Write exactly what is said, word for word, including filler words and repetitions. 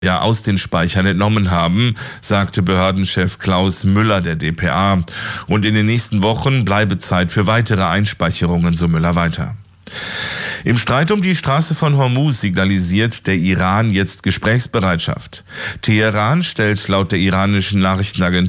ja aus den Speichern entnommen haben, sagte Behördenchef Klaus Müller der D P A. Und in den nächsten Wochen bleibe Zeit für weitere Einspeicherungen, so Müller weiter. Im Streit um die Straße von Hormuz signalisiert der Iran jetzt Gesprächsbereitschaft. Teheran stellt laut der iranischen Nachrichtenagentur